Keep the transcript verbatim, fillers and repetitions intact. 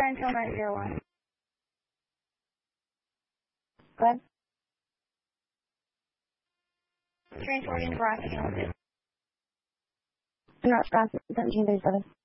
Central nine zero one. Go ahead. Transporting Crossing. North Crossing, seventeen thirty-seven.